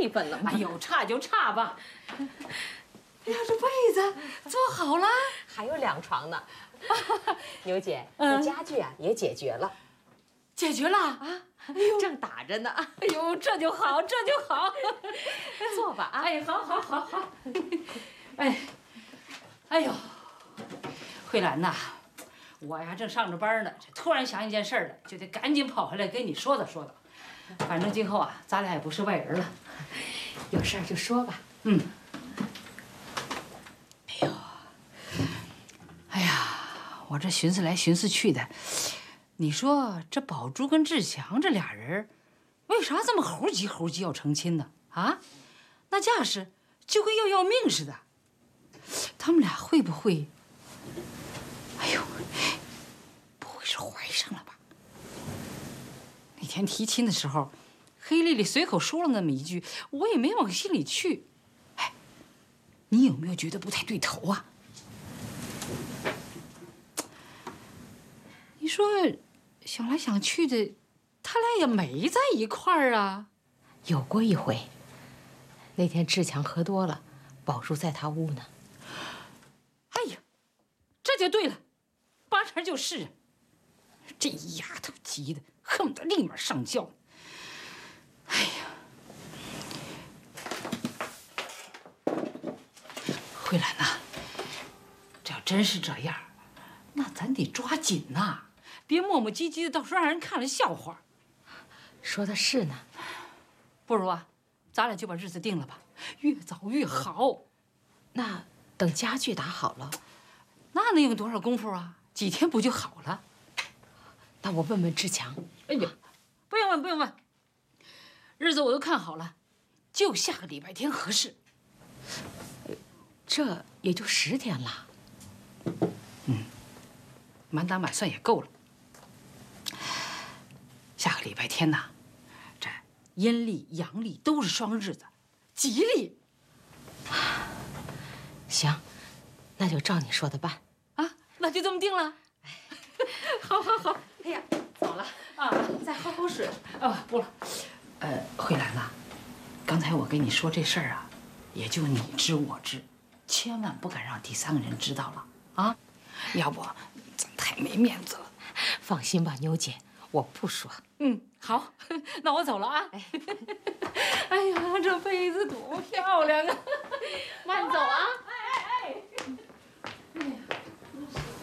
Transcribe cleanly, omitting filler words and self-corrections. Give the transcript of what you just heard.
气氛了吗？ 哎呦，差就差吧。哎呀，这被子做好了， 还有2床呢。牛姐，这家具啊也解决了， 解决了啊！ 哎呦，正打着呢。 哎呦，这就好，这就好。 坐吧啊！ 哎，好。哎，哎呦，慧兰呐，我呀正上着班呢，这突然想一件事来，就得赶紧跑回来跟你说道。反正今后啊，咱俩也不是外人了， 有事儿就说吧。 嗯。哎呀，我这寻思来寻思去的，你说这宝珠跟志强这俩人，为啥这么猴急要成亲呢？啊，那架势就跟要命似的。他们俩会不会？哎呦，不会是怀上了吧？那天提亲的时候，黑丽丽随口说了那么一句，我也没往心里去。哎，你有没有觉得不太对头啊？你说，想来想去的，他俩也没在一块儿啊。 有过一回，那天志强喝多了，宝珠在他屋呢。 哎呀，这就对了，八成就是啊。这丫头急的恨不得立马上轿。哎呀，慧兰呐，这要真是这样，那咱得抓紧呐。别磨磨唧唧的，到时候让人看了笑话。 说的是呢， 不如啊，咱俩就把日子定了吧，越早越好。 那等家具打好了， 那能用多少功夫啊？几天不就好了？ 那我问问志强。 哎呀，不用问，日子我都看好了，就下个礼拜天合适。 这也就10天了。 满打满算也够了。下个礼拜天呐，这阴历、阳历都是双日子，吉利。 行，那就照你说的办啊，那就这么定了。好。 哎呀，走了啊， 再喝口水。 不了。慧兰呐，刚才我跟你说这事儿啊，也就你知我知，千万不敢让第3个人知道了啊，要不咱太没面子了。 放心吧，牛姐，我不说。 好，那我走了啊。哎呀，这被子多漂亮啊！ 慢走啊。